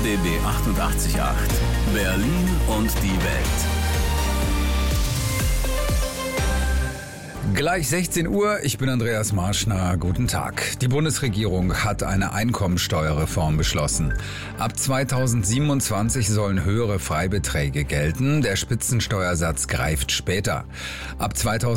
RBB 888. Berlin und die Welt. Gleich 16 Uhr, ich bin Andreas Marschner, guten Tag. Die Bundesregierung hat eine Einkommensteuerreform beschlossen. Ab 2027 sollen höhere Freibeträge gelten, der Spitzensteuersatz greift später. Ab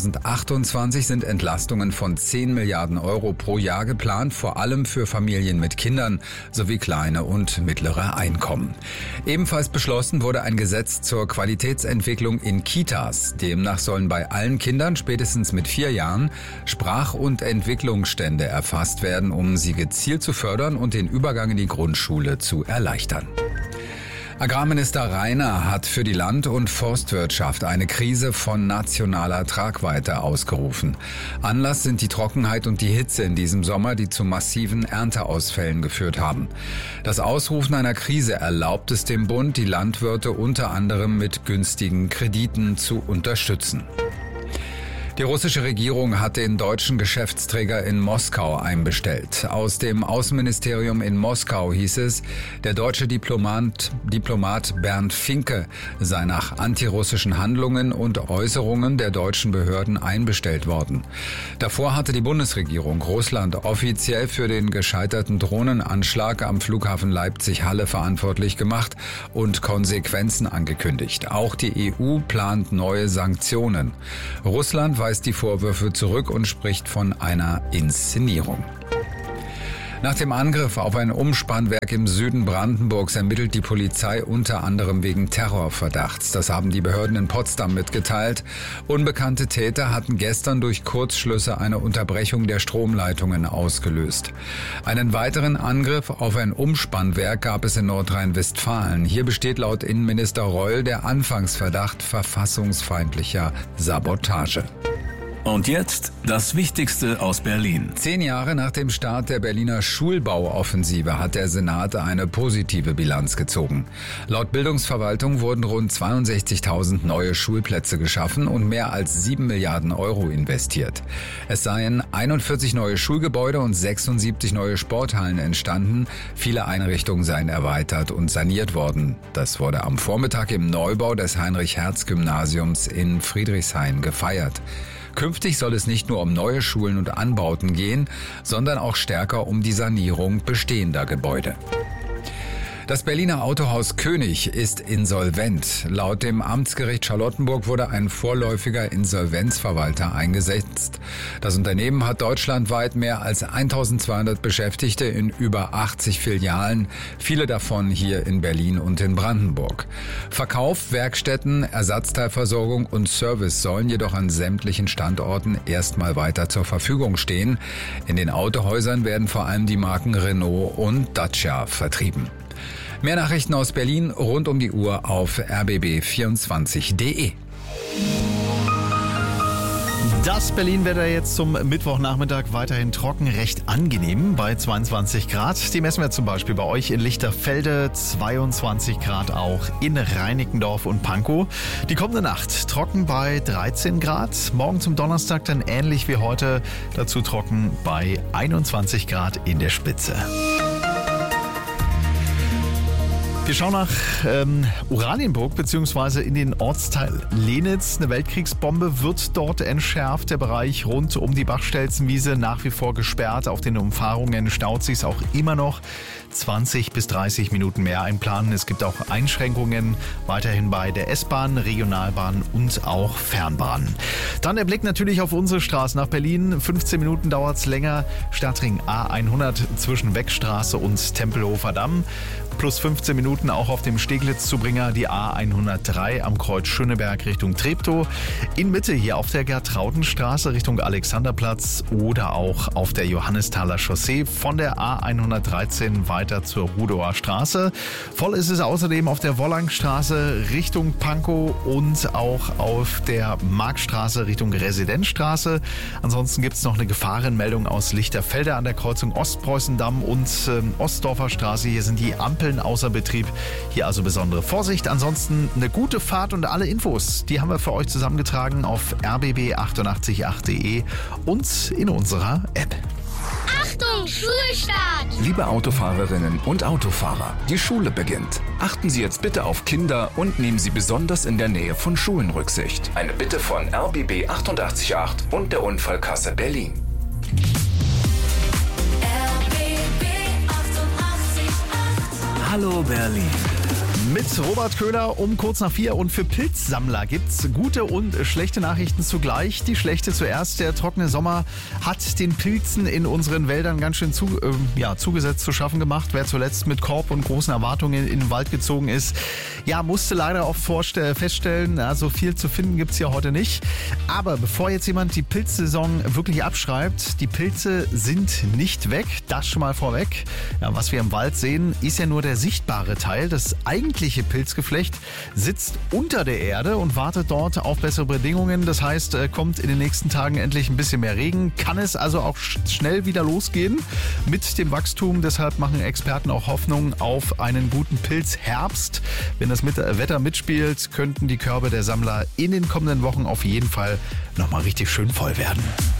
2028 sind Entlastungen von 10 Milliarden Euro pro Jahr geplant, vor allem für Familien mit Kindern sowie kleine und mittlere Einkommen. Ebenfalls beschlossen wurde ein Gesetz zur Qualitätsentwicklung in Kitas. Demnach sollen bei allen Kindern spätestens mit 4 Jahren Sprach- und Entwicklungsstände erfasst werden, um sie gezielt zu fördern und den Übergang in die Grundschule zu erleichtern. Agrarminister Rainer hat für die Land- und Forstwirtschaft eine Krise von nationaler Tragweite ausgerufen. Anlass sind die Trockenheit und die Hitze in diesem Sommer, die zu massiven Ernteausfällen geführt haben. Das Ausrufen einer Krise erlaubt es dem Bund, die Landwirte unter anderem mit günstigen Krediten zu unterstützen. Die russische Regierung hat den deutschen Geschäftsträger in Moskau einbestellt. Aus dem Außenministerium in Moskau hieß es, der deutsche Diplomat Bernd Finke sei nach antirussischen Handlungen und Äußerungen der deutschen Behörden einbestellt worden. Davor hatte die Bundesregierung Russland offiziell für den gescheiterten Drohnenanschlag am Flughafen Leipzig-Halle verantwortlich gemacht und Konsequenzen angekündigt. Auch die EU plant neue Sanktionen. Russland weist die Vorwürfe zurück und spricht von einer Inszenierung. Nach dem Angriff auf ein Umspannwerk im Süden Brandenburgs ermittelt die Polizei unter anderem wegen Terrorverdachts. Das haben die Behörden in Potsdam mitgeteilt. Unbekannte Täter hatten gestern durch Kurzschlüsse eine Unterbrechung der Stromleitungen ausgelöst. Einen weiteren Angriff auf ein Umspannwerk gab es in Nordrhein-Westfalen. Hier besteht laut Innenminister Reul der Anfangsverdacht verfassungsfeindlicher Sabotage. Und jetzt das Wichtigste aus Berlin. 10 Jahre nach dem Start der Berliner Schulbauoffensive hat der Senat eine positive Bilanz gezogen. Laut Bildungsverwaltung wurden rund 62.000 neue Schulplätze geschaffen und mehr als 7 Milliarden Euro investiert. Es seien 41 neue Schulgebäude und 76 neue Sporthallen entstanden. Viele Einrichtungen seien erweitert und saniert worden. Das wurde am Vormittag im Neubau des Heinrich-Hertz-Gymnasiums in Friedrichshain gefeiert. Künftig soll es nicht nur um neue Schulen und Anbauten gehen, sondern auch stärker um die Sanierung bestehender Gebäude. Das Berliner Autohaus König ist insolvent. Laut dem Amtsgericht Charlottenburg wurde ein vorläufiger Insolvenzverwalter eingesetzt. Das Unternehmen hat deutschlandweit mehr als 1200 Beschäftigte in über 80 Filialen, viele davon hier in Berlin und in Brandenburg. Verkauf, Werkstätten, Ersatzteilversorgung und Service sollen jedoch an sämtlichen Standorten erstmal weiter zur Verfügung stehen. In den Autohäusern werden vor allem die Marken Renault und Dacia vertrieben. Mehr Nachrichten aus Berlin rund um die Uhr auf rbb24.de. Das Berlin-Wetter jetzt zum Mittwochnachmittag weiterhin trocken, recht angenehm bei 22 Grad. Die messen wir zum Beispiel bei euch in Lichterfelde, 22 Grad auch in Reinickendorf und Pankow. Die kommende Nacht trocken bei 13 Grad. Morgen zum Donnerstag dann ähnlich wie heute, dazu trocken bei 21 Grad in der Spitze. Wir schauen nach Oranienburg bzw. in den Ortsteil Lenitz. Eine Weltkriegsbombe wird dort entschärft. Der Bereich rund um die Bachstelzenwiese nach wie vor gesperrt. Auf den Umfahrungen staut sich auch immer noch 20 bis 30 Minuten mehr einplanen. Es gibt auch Einschränkungen weiterhin bei der S-Bahn, Regionalbahn und auch Fernbahn. Dann der Blick natürlich auf unsere Straßen nach Berlin. 15 Minuten dauert es länger. Stadtring A100 zwischen Beckstraße und Tempelhofer Damm. Plus 15 Minuten auch auf dem Steglitz-Zubringer, die A103 am Kreuz Schöneberg Richtung Treptow. In Mitte hier auf der Gertraudenstraße Richtung Alexanderplatz oder auch auf der Johannesthaler Chaussee von der A113 weiter zur Rudower Straße. Voll ist es außerdem auf der Wollangstraße Richtung Pankow und auch auf der Marktstraße Richtung Residenzstraße. Ansonsten gibt es noch eine Gefahrenmeldung aus Lichterfelde an der Kreuzung Ostpreußendamm und Ostdorfer Straße. Hier sind die Ampeln außer Betrieb. Hier also besondere Vorsicht. Ansonsten eine gute Fahrt und alle Infos, die haben wir für euch zusammengetragen auf rbb888.de und in unserer App. Achtung, Schulstart! Liebe Autofahrerinnen und Autofahrer, die Schule beginnt. Achten Sie jetzt bitte auf Kinder und nehmen Sie besonders in der Nähe von Schulen Rücksicht. Eine Bitte von RBB 888 und der Unfallkasse Berlin. Hallo Berlin. Mit Robert Köhler um kurz nach 4 und für Pilzsammler gibt's gute und schlechte Nachrichten zugleich. Die schlechte zuerst: Der trockene Sommer hat den Pilzen in unseren Wäldern ganz schön zugesetzt zu schaffen gemacht. Wer zuletzt mit Korb und großen Erwartungen in den Wald gezogen ist, musste leider oft feststellen, so viel zu finden gibt's hier heute nicht. Aber bevor jetzt jemand die Pilzsaison wirklich abschreibt, die Pilze sind nicht weg, das schon mal vorweg. Was wir im Wald sehen, ist ja nur der sichtbare Teil. Das eigentliche Pilzgeflecht sitzt unter der Erde und wartet dort auf bessere Bedingungen. Das heißt, kommt in den nächsten Tagen endlich ein bisschen mehr Regen, kann es also auch schnell wieder losgehen mit dem Wachstum. Deshalb machen Experten auch Hoffnung auf einen guten Pilzherbst. Wenn das Wetter mitspielt, könnten die Körbe der Sammler in den kommenden Wochen auf jeden Fall nochmal richtig schön voll werden.